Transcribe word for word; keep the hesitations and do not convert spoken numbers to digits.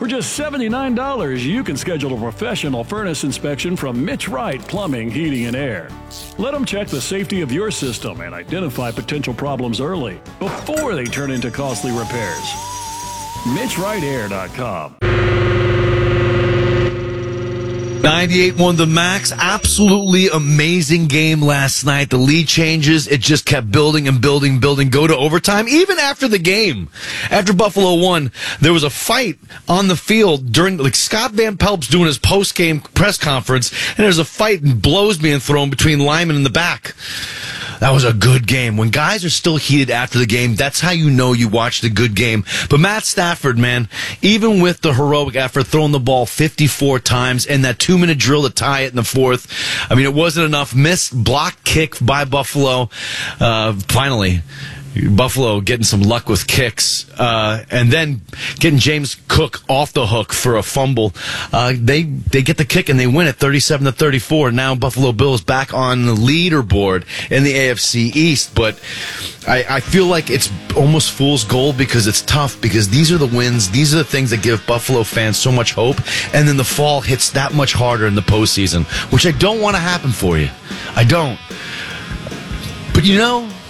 For just seventy-nine dollars, you can schedule a professional furnace inspection from Mitch Wright Plumbing, Heating, and Air. Let them check the safety of your system and identify potential problems early before they turn into costly repairs. Mitch Wright Air dot com. ninety-eight won the Max. Absolutely amazing game last night. The lead changes. It just kept building and building, building. Go to overtime. Even after the game, after Buffalo won, there was a fight on the field during, like, Scott Van Pelt's doing his post-game press conference, and there's a fight and blows being thrown between Lyman in the back. That was a good game. When guys are still heated after the game, that's how you know you watched a good game. But Matt Stafford, man, even with the heroic effort, throwing the ball fifty-four times and that two-minute drill to tie it in the fourth, I mean, it wasn't enough. Missed block kick by Buffalo. Uh, finally, Buffalo getting some luck with kicks, uh, and then getting James Cook off the hook for a fumble. Uh, they they get the kick and they win it thirty-seven to thirty-four. Now Buffalo Bills back on the leaderboard in the A F C East, but I, I feel like it's almost fool's gold because it's tough, because these are the wins, these are the things that give Buffalo fans so much hope, and then the fall hits that much harder in the postseason, which I don't want to happen for you. I don't. But you know,